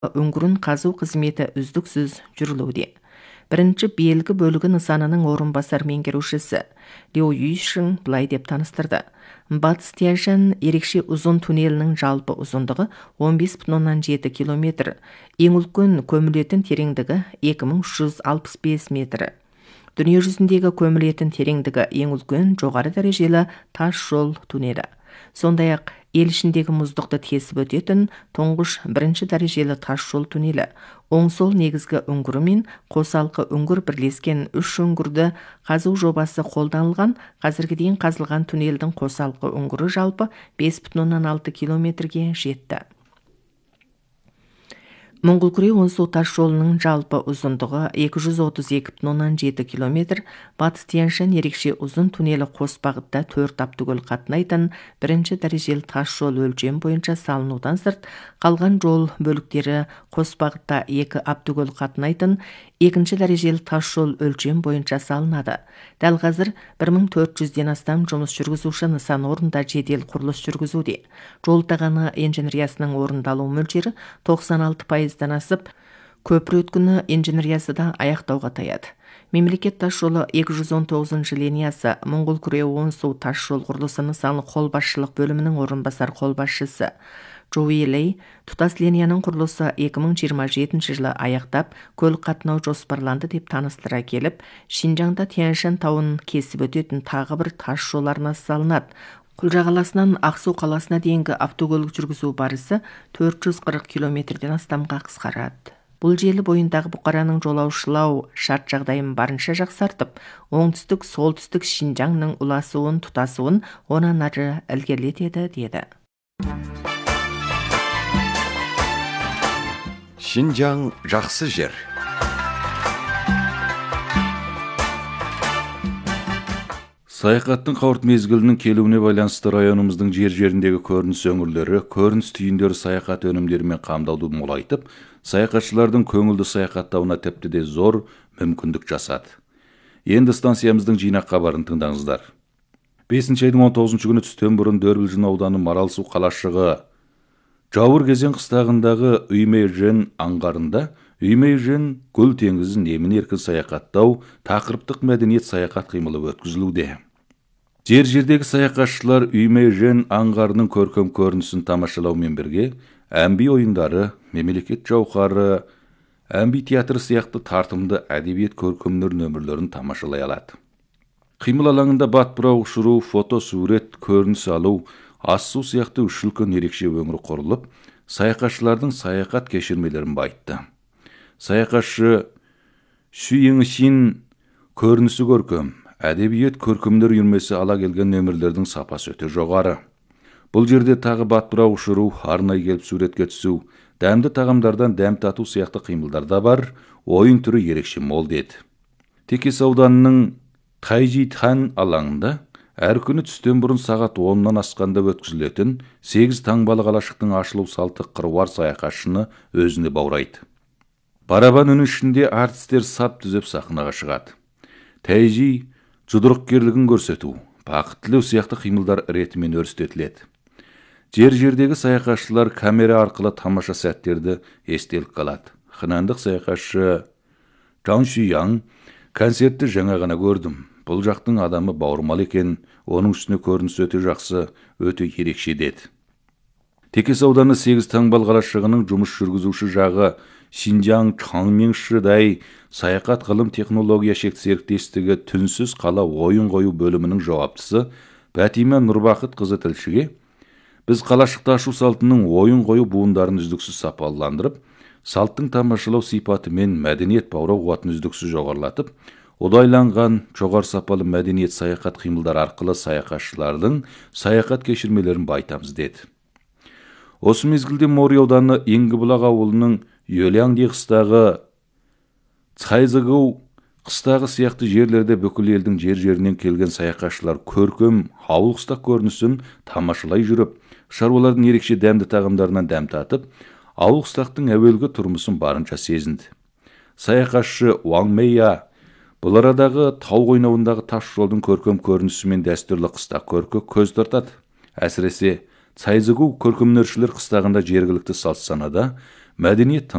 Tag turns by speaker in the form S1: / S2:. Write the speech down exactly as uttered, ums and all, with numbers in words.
S1: үңгірін қазу қызметі үздіксіз жүрілуде. Бірінші белгі бөлігі нысанының орынбасар меңгерушісі Лео Юйшин былай деп таныстырды. Батыс Тянь-Шань ерекше ұзын туннелінің жалпы ұзындығы он бес бүтін оннан жеті километр, ең үлкен көмілетін тереңдігі екі мың үш жүз алпыс бес метр. Дүние жүзіндегі көмілетін тереңдігі ең үлкен жоғары дәрежелі тас жол туннелі. Сондай-ақ ел ішіндегі мұздықты тесіп өтетін тұңғыш бірінші дәрежелі тас жол туннелі, оң-сол негізгі үңгірі мен қосалқы үңгір бірлескен үш үңгірді қазу жобасы қолданылған. Қазірге дейін қазылған туннелдің қосалқы үңгірі жалпы бес бүтін оннан алты километрге жетті. Моңғолкүре Онсу тас жолының жалпы ұзындығы екі жүз отыз екі бүтін оннан жеті километр, Батыс Тянь-Шань ерекше ұзын туннелі қос бағытта төрт автокөл қатынайтын бірінші дәрежелі тас жол өлшем бойынша салынудан сырт, қалған жол бөліктері қос бағытта екі автокөл қатынайтын екінші дәрежелі тас жол өлшем бойынша салынады. Дәл қазір бір мың төрт жүзден астам жұмыс жүргізуші нысан орында жедел құрылыс жүргізуде. Жол тағаны инженериясының орындалу мөлшері тоқсан алты пайыздан асып, көпір өткіні инженериясы да аяқтауға таяды. Мемлекет тас жолы екі жүз он тоғызыншы линиясы Моңғолкүре Онсу тас жол құрылысы нысаны қолбасшылық бөлімінің орынбасар қолбасшысы Жоуи Лей, тұтас линияның құрылысы екі мың жиырма жетінші жылы аяқтап, көлік қатынау жоспарланды деп таныстыра келіп, Шинжаңда Тянь-Шань тауын кесіп өтетін тағы бір тас жол арнасы салынады. Құлжа қаласынан Ақсу қаласына дейінгі автокөлік жүргізу барысы төрт жүз қырық километрден астамға қысқарады. Бұл желі бойындағы бұқараның жолаушылау шарт жағдайын барынша жақсартып, оңтүстік солтүстік Шинжаңның ұласуын, тұтасуын онан ары ілгерілетеді деді.
S2: Шинжаң жақсы жер.
S3: Саяхаттың қауырт мезгілінің келуіне байланысты районымыздың жер-жеріндегі көрініс өңірлері, көрініс түйіндері саяхат өнімдерімен қамдауды молайтып, саяхатшылардың көңілді саяхаттауына тіпті де зор мүмкіндік жасады. Енді станциямыздың жинақ хабарын тыңдаңыздар. бесінші айдың он тоғызыншы күні түстен бұрын Дөрбілжін ауданы Маралсу қалашығы Жауыр кезең қыстағындағы Үймейжен аңғарында Үймейжен көл теңізін емін-еркін саяхаттау тақырыптық мәдениет саяхат қимылы өткізілуде. Жер-жердегі саяхатшылар Үймейжен аңғарының көркем көрінісін тамашалаумен бірге әмби ойындары, мемлекет жауһары, әмби театры сияқты тартымды әдебиет көркемдер нөмірлерін тамашалай алады. Қимыл алаңында батпыра ұшыру, фото сурет, көрініс алу, ас-су сияқты үш үлкен ерекше өңір құрылып, саяхатшылардың саяхат кешірмелерін байытты. Саяхатшы Шүйеңшин көрінісі көркем, әдебиет көркемдер үйірмесі ала келген нөмірлердің сапасы өте жоғары. Бұл жерде тағы батпыра ұшыру, арнай келіп суретке түсу, дәмді тағамдардан дәм тату сияқты қимылдар да бар, ойын түрі ерекше мол деді. Текес ауданының Тайжитхан алаңында әр күні түстен бұрын сағат оннан асқанда өткізілетін сегіз таңбалы қалашықтың ашылу салты қыруар саяхатшыны өзіне баурайды. Барабан үні ішінде артистер сап түзеп сахнаға шығады. Тайжи жұдырықкерлігін көрсету, бақыт тілеу сияқты қимылдар ретімен өрістетіледі. Жер-жердегі саяхатшылар камера арқылы тамаша сәттерді естелік қалады. Хынандық саяхатшы Жан Шүйяң концертті жаңа ғана көрдім. Бұл жақтың адамы бауырмал екен, оның үстіне көрініс өте жақсы, өте ерекше деді. Текес ауданы сегіз таңбал қалашығының жұмыс жүргізуші жағы Шинжаң Чаңмеңшідай саяхат ғылым технология шекті серіктестігі түнсіз қала ойын қою бөлімінің жауаптысы Бәтима Нұрбақыт қызы тілшіге, біз қалашықты ашу салтының ойын қою буындарын үздіксіз сапаландырып, салттың тамашалау сипаты мен мәдениет баурау қуатын үздіксіз жоғарылатып, Одайланған жоғар сапалы мәдениет саяхат қимылдар арқылы саяхатшылардың саяхат кешірмелерін байтамыз деді. Осы мезгілде Мори ауданы Еңгібұлақ ауылының Йөлянди қыстағы, Цайзығу қыстағы сияқты жерлерде бүкіл елдің жер-жерінен келген саяхатшылар көркем ауыл қыстақ көрінісін тамашалай жүріп, шаруалардың ерекше дәмді тағамдарынан дәм татып, ауыл қыстақтың әуелгі тұрмысын барынша сезінді. Саяхатшы Уаң Мэйя бұл арадағы тау қойнауындағы тас жолдың көркем көрінісі мен дәстүрлі қыстақ көркі көз тартады. Әсіресе Цайзығу көркемнөршілер қыстағында жергілікті салт санада мәдениет